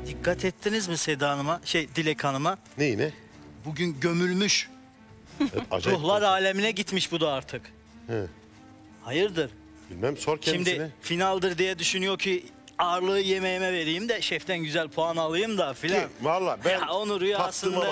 Dikkat ettiniz mi Seda Hanım'a, Dilek Hanım'a? Neyine? Bugün gömülmüş. Evet, acayip. Ruhlar alemine gitmiş bu da artık. He. Hayırdır? Bilmem, sor kendisine. Şimdi finaldir diye düşünüyor ki ağırlığı yemeğime vereyim de şeften güzel puan alayım da filan. Valla ben Ya onu rüyasında